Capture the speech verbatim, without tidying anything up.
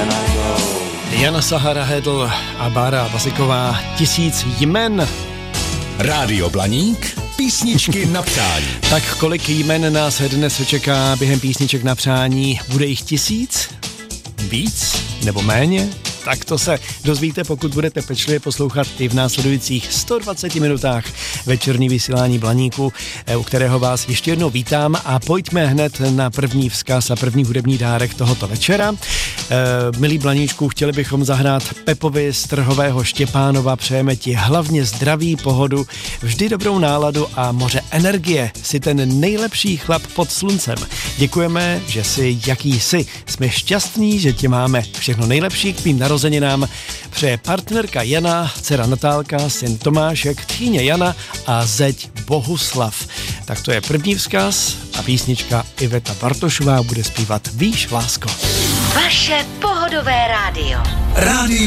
Jana Sahara Hedl a Bára Basiková, Tisíc jmen. Rádio Blaník, písničky na přání. Tak kolik jmen nás dnes čeká během písniček na přání? Bude jich tisíc? Víc? Nebo méně? Tak to se dozvíte, pokud budete pečlivě poslouchat i v následujících sto dvaceti minutách večerní vysílání Blaníku, u kterého vás ještě jednou vítám a pojďme hned na první vzkaz a první hudební dárek tohoto večera. E, milí Blaníčku, chtěli bychom zahrát Pepovi z Trhového Štěpánova, přejeme ti hlavně zdraví, pohodu, vždy dobrou náladu a moře energie, jsi ten nejlepší chlap pod sluncem. Děkujeme, že jsi jaký jsi, jsme šťastní, že tě máme, všechno nejlepší k tvým narozeninám. Přeje partnerka Jana, dcera Natálka, syn Tomášek, tchýně Jana a zeď Bohuslav. Tak to je první vzkaz a písnička Iveta Bartošová bude zpívat Víš, lásko. Vaše pohodové rádio. Rádio